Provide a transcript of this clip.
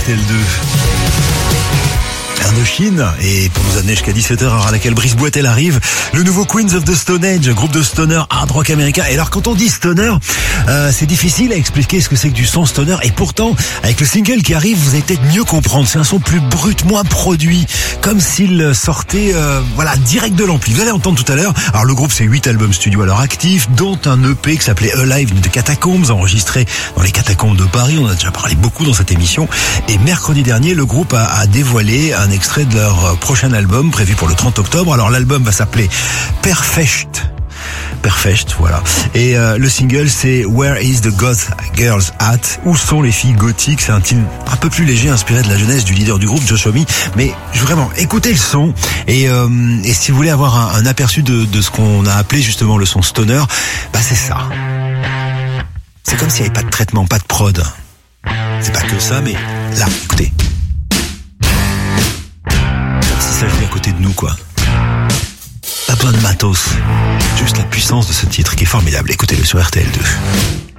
RTL2. Indochine, et pour nous amener jusqu'à 17h, à laquelle Brice Boitel arrive, le nouveau Queens of the Stone Age, groupe de stoner hard rock américain. Et alors quand on dit stoner, c'est difficile à expliquer ce que c'est que du son stoner, et pourtant avec le single qui arrive, vous allez peut-être mieux comprendre. C'est un son plus brut, moins produit, comme s'il sortait direct de l'ampli. Vous allez entendre tout à l'heure. Alors le groupe, c'est 8 albums studio à leur actif, dont un EP qui s'appelait Alive de Catacombs, enregistré dans les catacombes de Paris. On a déjà parlé beaucoup dans cette émission. Et mercredi dernier, le groupe a dévoilé un extrait de leur prochain album prévu pour le 30 octobre. Alors l'album va s'appeler Perfect, voilà. Et le single, c'est Where is the Goth Girls At? Où sont les filles gothiques? C'est un titre un peu plus léger, inspiré de la jeunesse du leader du groupe, Josh Homme. Mais vraiment, écoutez le son. Et si vous voulez avoir un aperçu de ce qu'on a appelé justement le son stoner, c'est ça. C'est comme s'il n'y avait pas de traitement, pas de prod. C'est pas que ça, mais là, écoutez. Ça joue à côté de nous, quoi. Pas besoin de matos. Juste la puissance de ce titre qui est formidable. Écoutez-le sur RTL2.